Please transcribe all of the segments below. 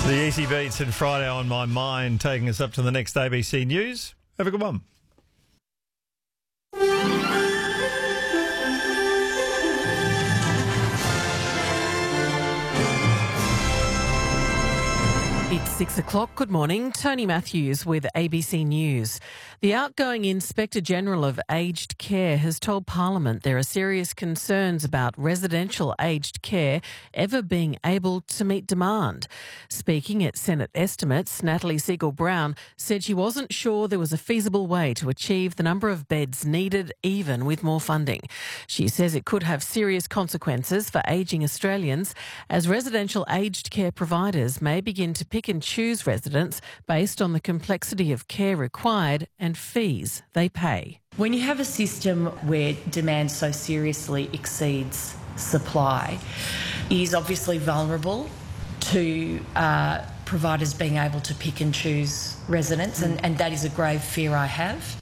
The Easy Beats and Friday on My Mind, taking us up to the next ABC News. Have a good one. It's 6 o'clock. Good morning. Tony Matthews with ABC News. The outgoing Inspector General of Aged Care has told Parliament there are serious concerns about residential aged care ever being able to meet demand. Speaking at Senate estimates, Natalie Segal-Brown said she wasn't sure there was a feasible way to achieve the number of beds needed even with more funding. She says it could have serious consequences for ageing Australians as residential aged care providers may begin to pick and choose residents based on the complexity of care required and fees they pay. When you have a system where demand so seriously exceeds supply, it is obviously vulnerable to providers being able to pick and choose residents, and that is a grave fear I have.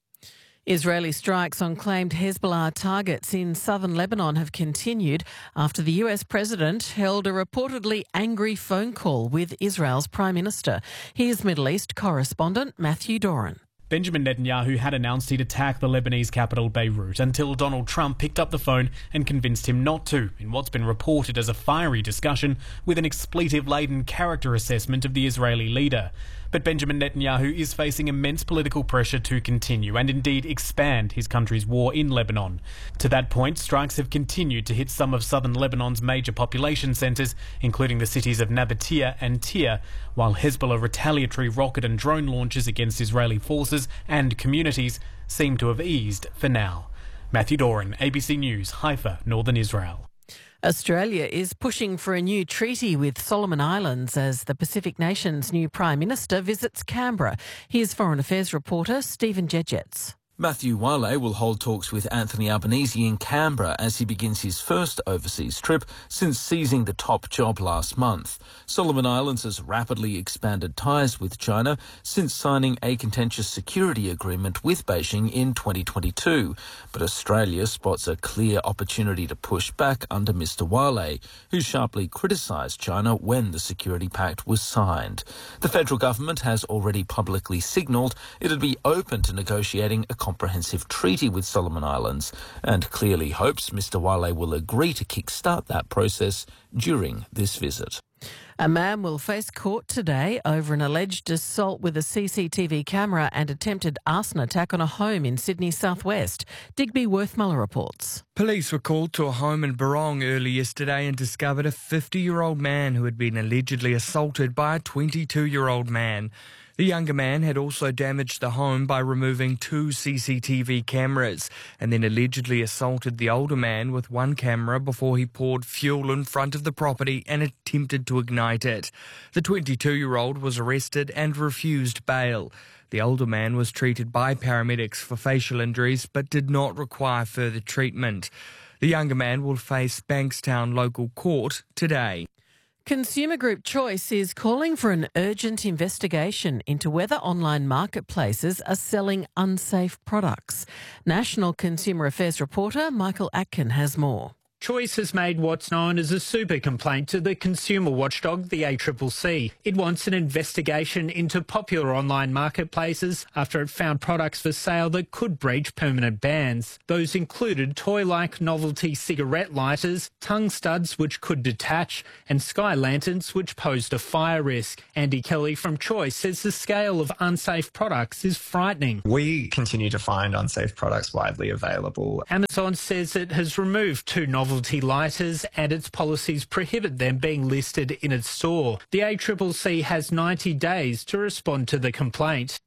Israeli strikes on claimed Hezbollah targets in southern Lebanon have continued after the US president held a reportedly angry phone call with Israel's Prime Minister. Here's Middle East correspondent Matthew Doran. Benjamin Netanyahu had announced he'd attack the Lebanese capital Beirut until Donald Trump picked up the phone and convinced him not to, in what's been reported as a fiery discussion with an expletive-laden character assessment of the Israeli leader. But Benjamin Netanyahu is facing immense political pressure to continue and indeed expand his country's war in Lebanon. To that point, strikes have continued to hit some of southern Lebanon's major population centres, including the cities of Nabatea and Tyre, while Hezbollah retaliatory rocket and drone launches against Israeli forces and communities seem to have eased for now. Matthew Doran, ABC News, Haifa, Northern Israel. Australia is pushing for a new treaty with Solomon Islands as the Pacific nation's new Prime Minister visits Canberra. Here's Foreign Affairs reporter Stephen Jedgetts. Matthew Wale will hold talks with Anthony Albanese in Canberra as he begins his first overseas trip since seizing the top job last month. Solomon Islands has rapidly expanded ties with China since signing a contentious security agreement with Beijing in 2022. But Australia spots a clear opportunity to push back under Mr. Wale, who sharply criticised China when the security pact was signed. The federal government has already publicly signalled it'd be open to negotiating a comprehensive treaty with Solomon Islands and clearly hopes Mr. Wale will agree to kickstart that process during this visit. A man will face court today over an alleged assault with a CCTV camera and attempted arson attack on a home in Sydney's southwest. Digby Worthmuller reports. Police were called to a home in Barong early yesterday and discovered a 50-year-old man who had been allegedly assaulted by a 22-year-old man. The younger man had also damaged the home by removing 2 CCTV cameras and then allegedly assaulted the older man with one camera before he poured fuel in front of the property and attempted to ignite it. The 22-year-old was arrested and refused bail. The older man was treated by paramedics for facial injuries but did not require further treatment. The younger man will face Bankstown local court today. Consumer group Choice is calling for an urgent investigation into whether online marketplaces are selling unsafe products. National Consumer Affairs reporter Michael Atkin has more. Choice has made what's known as a super complaint to the consumer watchdog, the ACCC. It wants an investigation into popular online marketplaces after it found products for sale that could breach permanent bans. Those included toy-like novelty cigarette lighters, tongue studs which could detach, and sky lanterns which posed a fire risk. Andy Kelly from Choice says the scale of unsafe products is frightening. We continue to find unsafe products widely available. Amazon says it has removed 2 novelty lighters and its policies prohibit them being listed in its store. The ACCC has 90 days to respond to the complaint.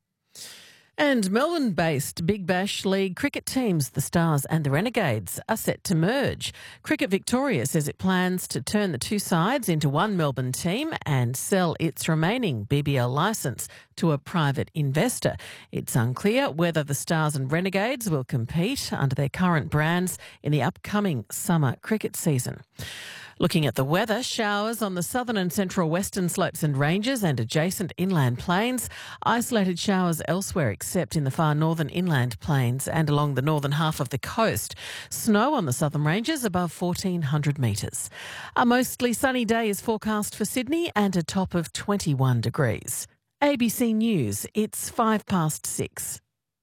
And Melbourne-based Big Bash League cricket teams, the Stars and the Renegades, are set to merge. Cricket Victoria says it plans to turn the 2 sides into one Melbourne team and sell its remaining BBL licence to a private investor. It's unclear whether the Stars and Renegades will compete under their current brands in the upcoming summer cricket season. Looking at the weather, showers on the southern and central western slopes and ranges and adjacent inland plains. Isolated showers elsewhere except in the far northern inland plains and along the northern half of the coast. Snow on the southern ranges above 1,400 metres. A mostly sunny day is forecast for Sydney and a top of 21 degrees. ABC News, it's 6:05.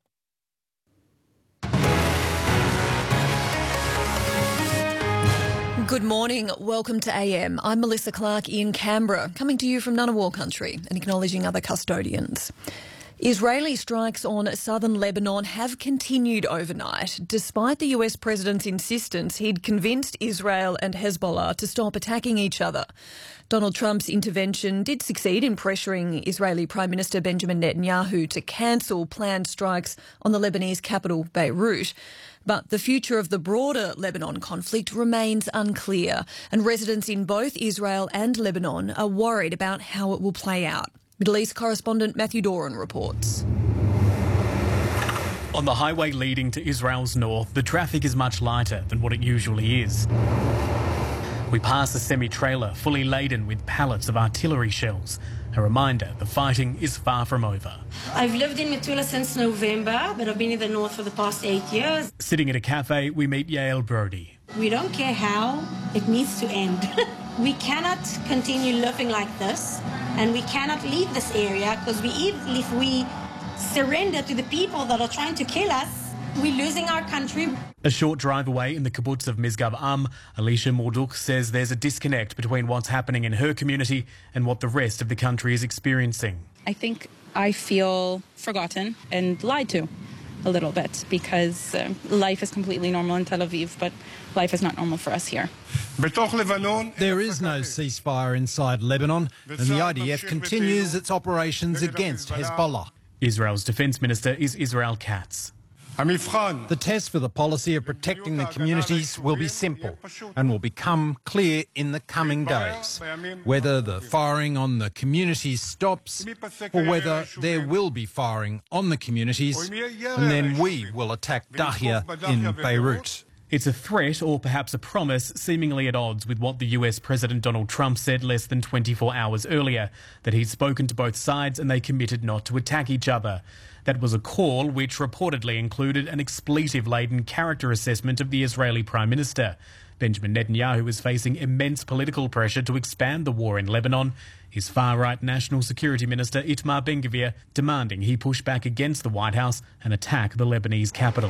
Good morning. Welcome to AM. I'm Melissa Clark in Canberra, coming to you from Ngunnawal country and acknowledging other custodians. Israeli strikes on southern Lebanon have continued overnight, despite the US president's insistence he'd convinced Israel and Hezbollah to stop attacking each other. Donald Trump's intervention did succeed in pressuring Israeli Prime Minister Benjamin Netanyahu to cancel planned strikes on the Lebanese capital, Beirut. But the future of the broader Lebanon conflict remains unclear, and residents in both Israel and Lebanon are worried about how it will play out. Middle East correspondent Matthew Doran reports. On the highway leading to Israel's north, the traffic is much lighter than what it usually is. We pass a semi-trailer fully laden with pallets of artillery shells. A reminder, the fighting is far from over. I've lived in Metula since November, but I've been in the north for the past 8 years. Sitting at a cafe, we meet Yael Brody. We don't care how, it needs to end. We cannot continue living like this, and we cannot leave this area because if we surrender to the people that are trying to kill us, we're losing our country. A short drive away in the kibbutz of Misgab Am, Alicia Morduk says there's a disconnect between what's happening in her community and what the rest of the country is experiencing. I think I feel forgotten and lied to a little bit because life is completely normal in Tel Aviv, but life is not normal for us here. There is no ceasefire inside Lebanon, and the IDF continues its operations against Hezbollah. Israel's defence minister is Israel Katz. The test for the policy of protecting the communities will be simple and will become clear in the coming days. Whether the firing on the communities stops or whether there will be firing on the communities, and then we will attack Dahia in Beirut. It's a threat or perhaps a promise seemingly at odds with what the US President Donald Trump said less than 24 hours earlier, that he'd spoken to both sides and they committed not to attack each other. That was a call which reportedly included an expletive-laden character assessment of the Israeli Prime Minister. Benjamin Netanyahu is facing immense political pressure to expand the war in Lebanon. His far-right National Security Minister Itamar Ben-Gvir demanding he push back against the White House and attack the Lebanese capital.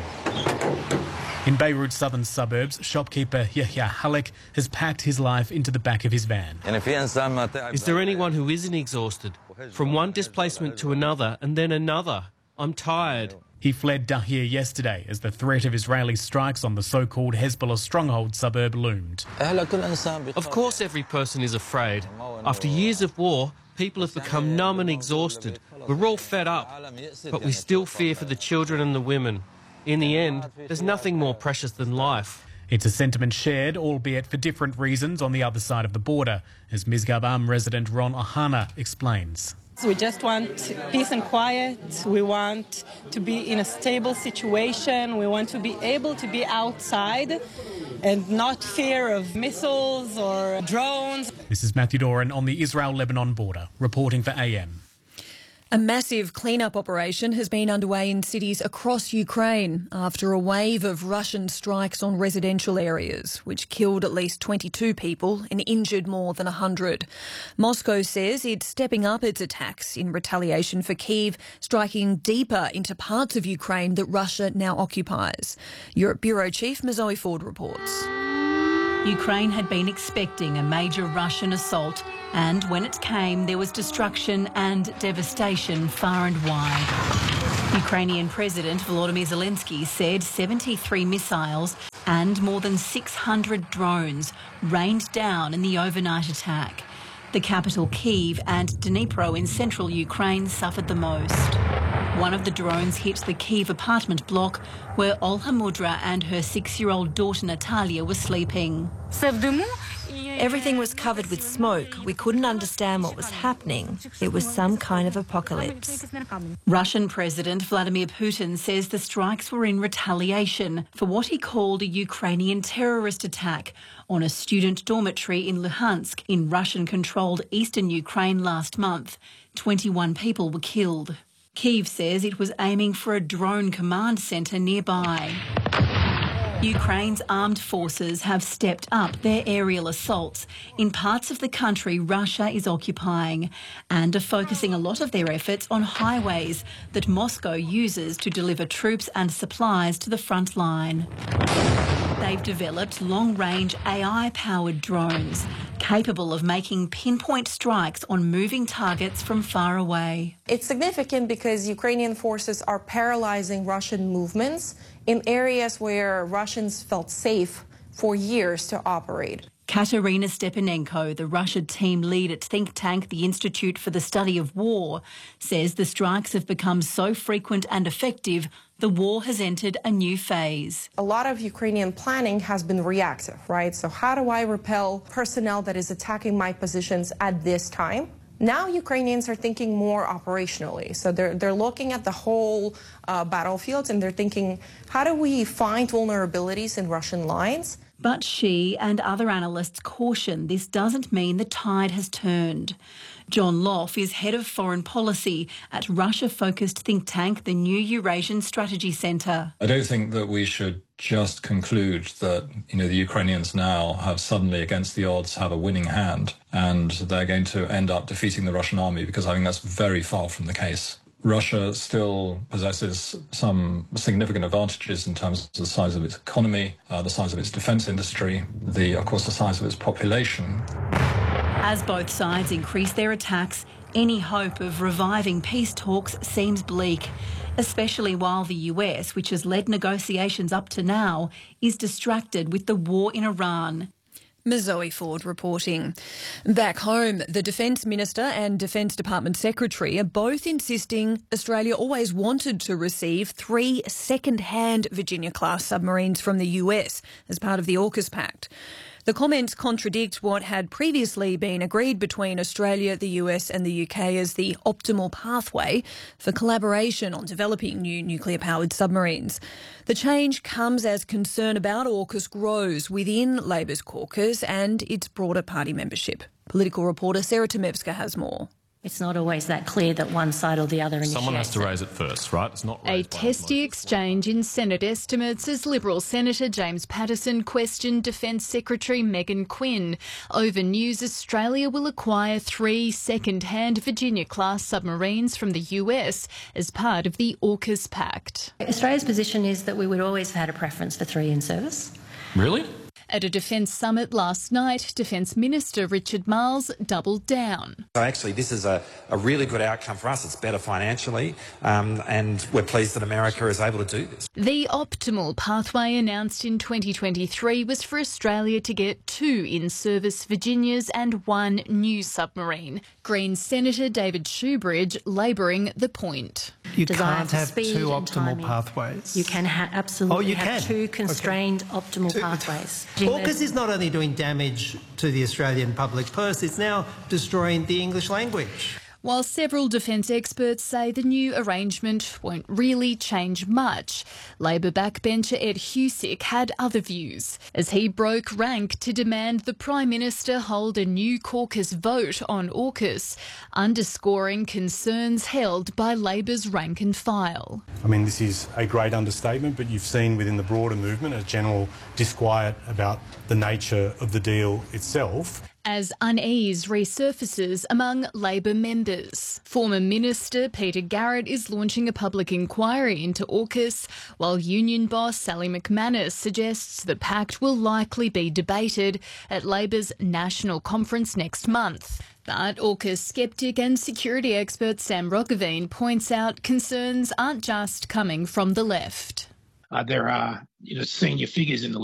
In Beirut's southern suburbs, shopkeeper Yahya Halek has packed his life into the back of his van. Is there anyone who isn't exhausted? From one displacement to another and then another. I'm tired. He fled Dahir yesterday as the threat of Israeli strikes on the so-called Hezbollah stronghold suburb loomed. Of course every person is afraid. After years of war, people have become numb and exhausted. We're all fed up, but we still fear for the children and the women. In the end, there's nothing more precious than life. It's a sentiment shared, albeit for different reasons, on the other side of the border, as Misgab Am resident Ron Ohana explains. We just want peace and quiet. We want to be in a stable situation. We want to be able to be outside and not fear of missiles or drones. This is Matthew Doran on the Israel-Lebanon border, reporting for AM. A massive clean-up operation has been underway in cities across Ukraine after a wave of Russian strikes on residential areas, which killed at least 22 people and injured more than 100. Moscow says it's stepping up its attacks in retaliation for Kyiv striking deeper into parts of Ukraine that Russia now occupies. Europe Bureau Chief Mazoe Ford reports. Ukraine had been expecting a major Russian assault, and when it came, there was destruction and devastation far and wide. Ukrainian President Volodymyr Zelensky said 73 missiles and more than 600 drones rained down in the overnight attack. The capital, Kyiv, and Dnipro in central Ukraine suffered the most. One of the drones hit the Kyiv apartment block where Olha Mudra and her 6-year-old daughter Natalia were sleeping. Everything was covered with smoke. We couldn't understand what was happening. It was some kind of apocalypse. Russian President Vladimir Putin says the strikes were in retaliation for what he called a Ukrainian terrorist attack on a student dormitory in Luhansk in Russian-controlled eastern Ukraine last month. 21 people were killed. Kyiv says it was aiming for a drone command centre nearby. Ukraine's armed forces have stepped up their aerial assaults in parts of the country Russia is occupying and are focusing a lot of their efforts on highways that Moscow uses to deliver troops and supplies to the front line. They've developed long-range AI-powered drones capable of making pinpoint strikes on moving targets from far away. It's significant because Ukrainian forces are paralyzing Russian movements in areas where Russians felt safe for years to operate. Katerina Stepanenko, the Russia team lead at think tank the Institute for the Study of War, says the strikes have become so frequent and effective, the war has entered a new phase. A lot of Ukrainian planning has been reactive, right? So how do I repel personnel that is attacking my positions at this time? Now Ukrainians are thinking more operationally. So they're looking at the whole battlefield and they're thinking, how do we find vulnerabilities in Russian lines? But she and other analysts caution this doesn't mean the tide has turned. John Loff is head of foreign policy at Russia-focused think tank, the New Eurasian Strategy Centre. I don't think that we should just conclude that, the Ukrainians now have suddenly, against the odds, have a winning hand and they're going to end up defeating the Russian army, because I think that's very far from the case. Russia still possesses some significant advantages in terms of the size of its economy, the size of its defence industry, of course, the size of its population. As both sides increase their attacks, any hope of reviving peace talks seems bleak, especially while the US, which has led negotiations up to now, is distracted with the war in Iran. Zoe Ford reporting. Back home, the Defence Minister and Defence Department Secretary are both insisting Australia always wanted to receive 3 second-hand Virginia-class submarines from the US as part of the AUKUS Pact. The comments contradict what had previously been agreed between Australia, the US and the UK as the optimal pathway for collaboration on developing new nuclear-powered submarines. The change comes as concern about AUKUS grows within Labor's caucus and its broader party membership. Political reporter Sarah Temevska has more. It's not always that clear that one side or the other initiates. Someone has to raise it first, right? It's not a testy exchange in Senate estimates as Liberal Senator James Paterson questioned Defence Secretary Megan Quinn over news Australia will acquire 3 second-hand Virginia-class submarines from the US as part of the AUKUS Pact. Australia's position is that we would always have had a preference for 3 in service. Really? At a defence summit last night, Defence Minister Richard Marles doubled down. So actually this is a really good outcome for us. It's better financially and we're pleased that America is able to do this. The optimal pathway announced in 2023 was for Australia to get 2 in-service Virginias and 1 new submarine. Greens Senator David Shoebridge labouring the point. You can't have 2 optimal pathways. You can absolutely have 2 constrained optimal pathways. AUKUS is not only doing damage to the Australian public purse, it's now destroying the English language. While several defence experts say the new arrangement won't really change much, Labor backbencher Ed Husick had other views, as he broke rank to demand the Prime Minister hold a new caucus vote on AUKUS, underscoring concerns held by Labor's rank and file. I mean, this is a great understatement, but you've seen within the broader movement a general disquiet about the nature of the deal itself. As unease resurfaces among Labor members. Former Minister Peter Garrett is launching a public inquiry into AUKUS, while union boss Sally McManus suggests the pact will likely be debated at Labor's national conference next month. But AUKUS skeptic and security expert Sam Roggeveen points out concerns aren't just coming from the left. There are senior figures in the